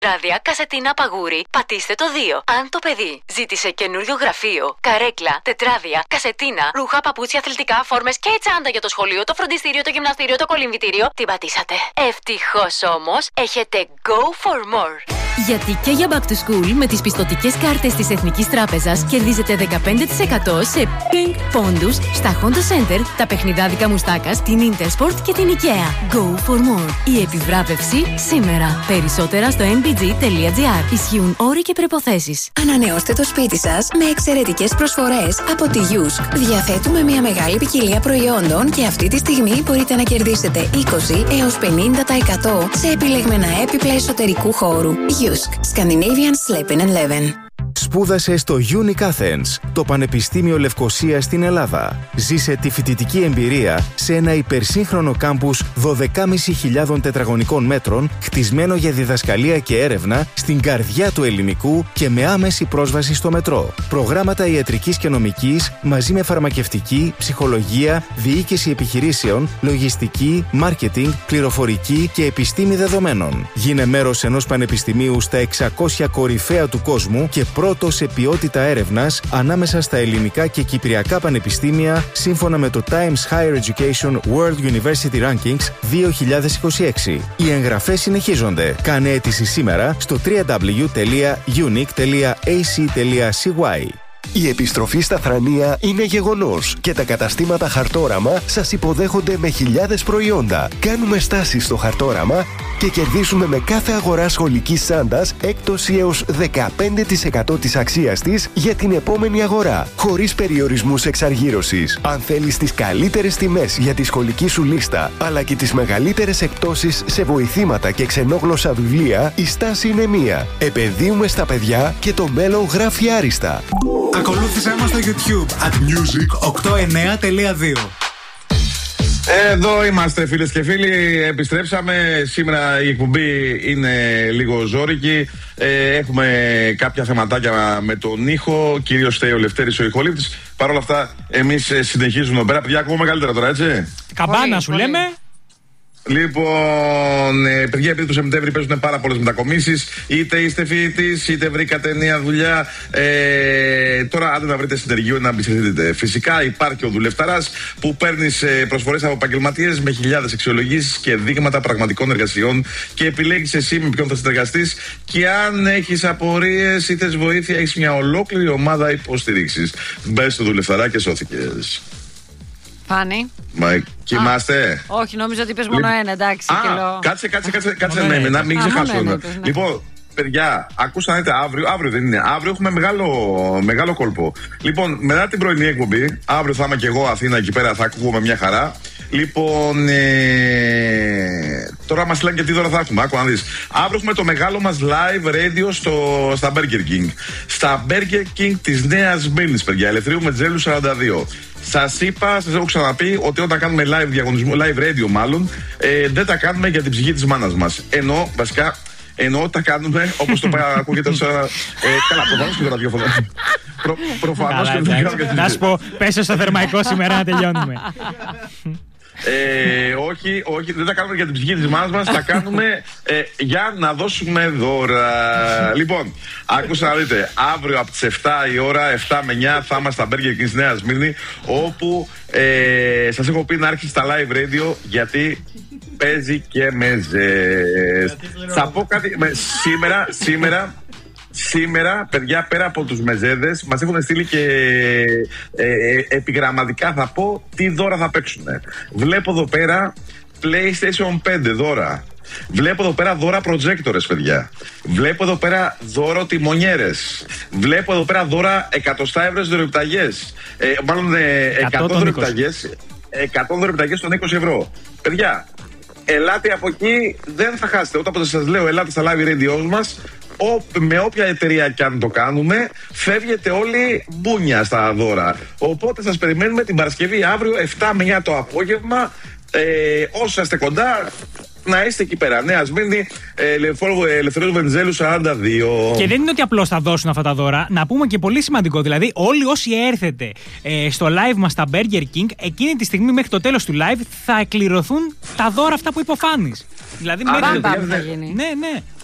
Ράδια, κασετίνα, παγούρι. Πατήστε το 2. Αν το παιδί ζήτησε καινούριο γραφείο, καρέκλα, τετράδια, κασετίνα, ρούχα, παπούτσια, αθλητικά, φόρμες και τσάντα για το σχολείο, το φροντιστήριο, το γυμναστήριο, το κολυμβητήριο, την πατήσατε. Ευτυχώς όμως έχετε Go for More. Γιατί και για Back to School με τις πιστωτικές κάρτες της Εθνικής Τράπεζας κερδίζετε 15% σε Pink πόντους στα Honda Center, τα παιχνιδάδικα Μουστάκας, την Intersport και την IKEA. Go for More. Η επιβράβευση σήμερα. Περισσότερα στο nbg.gr. Ισχύουν όροι και προϋποθέσεις. Ανανεώστε το σπίτι σας με εξαιρετικές προσφορές από τη Yusk. Διαθέτουμε μια μεγάλη ποικιλία προϊόντων και αυτή τη στιγμή μπορείτε να κερδίσετε 20 έως 50% σε επιλεγμένα έπιπλα εσωτερικού χώρου. Yusk. Scandinavian Sleeping and Leven. Σπούδασε στο Unique Athens, το Πανεπιστήμιο Λευκωσίας στην Ελλάδα. Ζήσε τη φοιτητική εμπειρία σε ένα υπερσύγχρονο κάμπους 12.500 τετραγωνικών μέτρων, χτισμένο για διδασκαλία και έρευνα στην καρδιά του ελληνικού και με άμεση πρόσβαση στο μετρό. Προγράμματα ιατρικής και νομικής μαζί με φαρμακευτική, ψυχολογία, διοίκηση επιχειρήσεων, λογιστική, μάρκετινγκ, πληροφορική και επιστήμη δεδομένων. Γίνε μέρος ενός πανεπιστημίου στα 600 κορυφαία του κόσμου και πρώτο σε ποιότητα έρευνας ανάμεσα στα ελληνικά και κυπριακά πανεπιστήμια σύμφωνα με το Times Higher Education World University Rankings 2026. Οι εγγραφές συνεχίζονται. Κάνε αίτηση σήμερα στο www.unique.ac.cy. Η επιστροφή στα Θρανία είναι γεγονός και τα καταστήματα Χαρτόραμα σας υποδέχονται με χιλιάδες προϊόντα. Κάνουμε στάσεις στο Χαρτόραμα και κερδίσουμε με κάθε αγορά σχολικής τσάντας έκπτωση έως 15% της αξίας της για την επόμενη αγορά, χωρίς περιορισμούς εξαργύρωσης. Αν θέλεις τις καλύτερες τιμές για τη σχολική σου λίστα, αλλά και τις μεγαλύτερες εκπτώσεις σε βοηθήματα και ξενόγλωσσα βιβλία, η στάση είναι μία. Επενδύουμε στα παιδιά και το μέλλον γράφει άριστα. Ακολούθησέ μας στο YouTube @music892. Εδώ είμαστε φίλες και φίλοι, επιστρέψαμε. Σήμερα η εκπομπή είναι λίγο ζώρικη. Έχουμε κάποια θεματάκια με τον ήχο, κυρίως φταίει ο Λευτέρης ο ηχολήπτης. Παρ' όλα αυτά εμείς συνεχίζουμε εδώ πέρα. Παιδιά, ακούμε καλύτερα τώρα, έτσι. Καμπάνα σου λέμε. Λοιπόν, παιδιά, επειδή το Σεπτέμβρη παίζουν πάρα πολλές μετακομίσεις. Είτε είστε φοιτητής, είτε βρήκατε νέα δουλειά. Τώρα, άντε να βρείτε συνεργείο να εμπιστευτείτε. Φυσικά υπάρχει ο Δουλευταράς που παίρνει προσφορές από επαγγελματίες με χιλιάδες αξιολογήσεις και δείγματα πραγματικών εργασιών και επιλέγεις εσύ με ποιον θα συνεργαστείς. Και αν έχεις απορίες ή θες βοήθεια, έχεις μια ολόκληρη ομάδα υποστήριξης. Μπες στο Δουλευταρά και σώθηκες. Φάνη. Μα κοιμάστε. Όχι, νόμιζα ότι είπες μόνο ένα, εντάξει. Κάτσε να μην ξεχάσω. Λοιπόν, παιδιά, ακούσατε αύριο δεν είναι. Αύριο έχουμε μεγάλο κόλπο. Λοιπόν, μετά την πρωινή εκπομπή, αύριο θα είμαι και εγώ Αθήνα εκεί πέρα, θα ακούγουμε μια χαρά. Λοιπόν, τώρα μας λένε και τι δώρα θα έχουμε. Άκου να δεις. Αύριο έχουμε το μεγάλο μας live radio στα Burger King. Στα Burger King της Νέας Μήνης, παιδιά. Ελευθερίου Μετζέλου 42. Σας έχω ξαναπεί ότι όταν κάνουμε live διαγωνισμό, live radio μάλλον, δεν τα κάνουμε για την ψυχή της μάνας μας. Ενώ τα κάνουμε όπως το ακούγεται σαν. Καλά, προφανώς και το ραδιόφωνο. Προφανώς και το κάνουμε. Να σου πω, πέσε στο θερμαϊκό σήμερα να τελειώνουμε. Όχι, δεν τα κάνουμε για την ψυχή της μάνας μας, τα κάνουμε για να δώσουμε δώρα. Λοιπόν, άκουσα να δείτε, αύριο από τις 7 η ώρα, 7 με 9 θα είμαστε στα Burger King Νέα Σμύρνη, όπου σας έχω πει να άρχισε στα live radio, γιατί παίζει και μεζές. Θα πω κάτι, Σήμερα, παιδιά, πέρα από τους μεζέδες, μας έχουν στείλει και επιγραμματικά θα πω τι δώρα θα παίξουν. Βλέπω εδώ πέρα PlayStation 5 δώρα. Βλέπω εδώ πέρα δώρα προτζέκτορες, παιδιά. Βλέπω εδώ πέρα δώρο τιμονιέρες. Βλέπω εδώ πέρα δώρα 100 ευρώ δωρεπιταγές. Μάλλον 100 δωρεπιταγές. 100 δωρεπιταγές των 20 ευρώ. Παιδιά, ελάτε από εκεί, δεν θα χάσετε. Όταν σας λέω, ελάτε στα live radio μας. Με όποια εταιρεία και αν το κάνουμε, φεύγετε όλοι μπούνια στα δώρα. Οπότε σας περιμένουμε την Παρασκευή αύριο 7 με 9 το απόγευμα. Όσοι είστε κοντά, να είστε εκεί πέρα. Νέα Σμύρνη, Ελευθερίου Βενιζέλου 42. Και δεν είναι ότι απλώς θα δώσουν αυτά τα δώρα. Να πούμε και πολύ σημαντικό, δηλαδή, όλοι όσοι έρθετε στο live μας στα Burger King, εκείνη τη στιγμή μέχρι το τέλος του live θα εκκληρωθούν τα δώρα αυτά που είπε ο Φάνης. Δηλαδή, μέχρι θα γίνει. Ναι.